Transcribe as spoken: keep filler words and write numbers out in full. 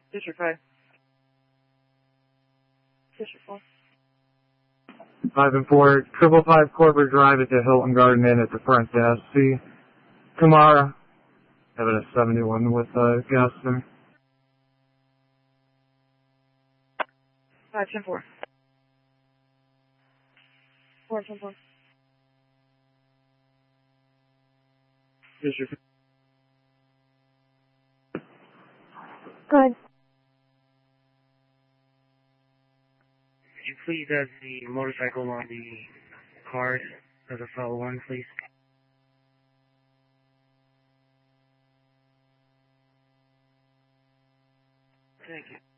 District five. District four. Five and four, triple five Corbett Drive at the Hilton Garden Inn at the front desk. See Kamara, having a seventy-one with uh, gas there. Five ten four. Four ten four. District. Good. Could you please add the motorcycle on the card as a follow one, please? Thank you.